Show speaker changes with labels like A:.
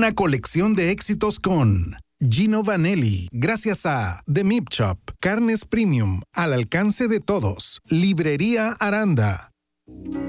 A: Una colección de éxitos con Gino Vanelli, gracias a The Meat Shop, carnes premium al alcance de todos. Librería Aranda.